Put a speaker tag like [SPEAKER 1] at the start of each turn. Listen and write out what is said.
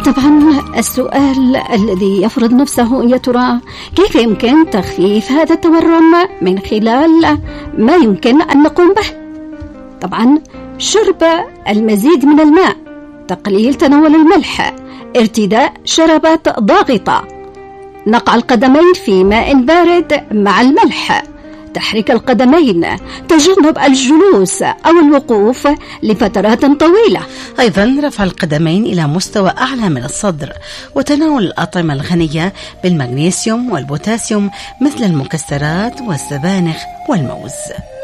[SPEAKER 1] طبعا السؤال الذي يفرض نفسه يا ترى كيف يمكن تخفيف هذا التورم من خلال ما يمكن أن نقوم به؟ طبعا شرب المزيد من الماء، تقليل تناول الملح، ارتداء شرابات ضاغطة، نقع القدمين في ماء بارد مع الملح، تحريك القدمين، تجنب الجلوس أو الوقوف لفترات طويلة.
[SPEAKER 2] أيضا رفع القدمين إلى مستوى أعلى من الصدر، وتناول الأطعمة الغنية بالمغنيسيوم والبوتاسيوم مثل المكسرات والسبانخ والموز.